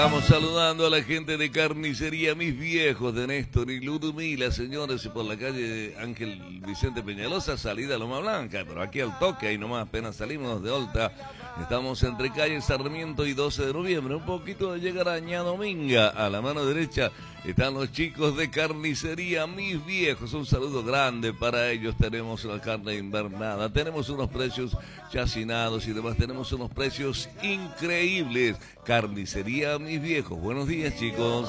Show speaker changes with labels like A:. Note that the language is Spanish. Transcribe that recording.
A: Estamos saludando a la gente de Carnicería Mis Viejos de Néstor y Ludmila, señores, por la calle Ángel Vicente Peñalosa, salida a Loma Blanca, pero aquí al toque, ahí nomás apenas salimos de Olta. Estamos entre calle Sarmiento y 12 de noviembre, un poquito de llegar a Ñadominga, a la mano derecha están los chicos de Carnicería Mis Viejos, un saludo grande para ellos. Tenemos una carne invernada, tenemos unos precios chacinados y demás, tenemos unos precios increíbles. Carnicería Mis Viejos, buenos días, chicos.